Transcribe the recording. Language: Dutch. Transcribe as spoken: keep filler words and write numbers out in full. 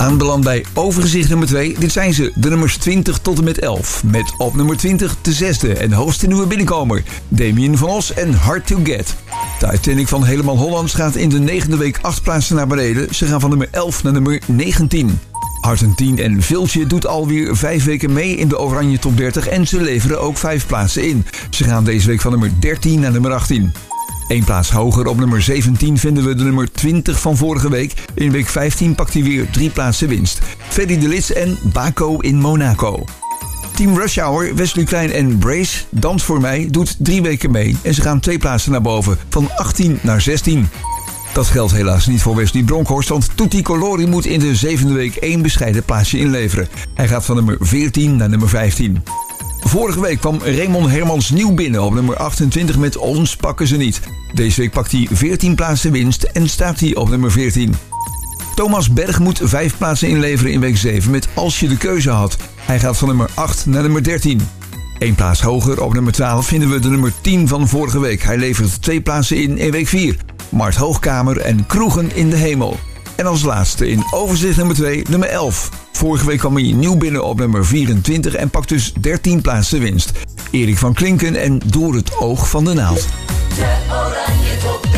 Aanbeland bij overzicht nummer twee. Dit zijn ze, de nummers twintig tot en met elf. Met op nummer twintig de zesde en hoogste nieuwe binnenkomer. Damien van Os en Hard to Get. Titanic van Helemaal Hollands gaat in de negende week acht plaatsen naar beneden. Ze gaan van nummer elf naar nummer negentien. Argentien en Viltje doet alweer vijf weken mee in de Oranje Top dertig en ze leveren ook vijf plaatsen in. Ze gaan deze week van nummer dertien naar nummer achttien. Eén plaats hoger op nummer zeventien vinden we de nummer twintig van vorige week. In week vijftien pakt hij weer drie plaatsen winst. Ferdy de Lits en Baco in Monaco. Team Rush Hour, Wesley Klein en Brace, Dans voor mij, doet drie weken mee. En ze gaan twee plaatsen naar boven, van achttien naar zestien. Dat geldt helaas niet voor Wesley Bronkhorst, want Tutti Colori moet in de zevende week één bescheiden plaatsje inleveren. Hij gaat van nummer veertien naar nummer vijftien. Vorige week kwam Raymond Hermans nieuw binnen op nummer achtentwintig met Ons pakken ze niet. Deze week pakt hij veertien plaatsen winst en staat hij op nummer veertien. Thomas Berg moet vijf plaatsen inleveren in week zeven met Als je de keuze had. Hij gaat van nummer acht naar nummer dertien. Eén plaats hoger op nummer twaalf vinden we de nummer tien van vorige week. Hij levert twee plaatsen in in week vier. Mart Hoogkamer en Kroegen in de Hemel. En als laatste in overzicht nummer twee, nummer elf. Vorige week kwam hij nieuw binnen op nummer vierentwintig en pakt dus dertien plaatsen winst. Erik van Klinken en Door het oog van de naald. De Oranje Top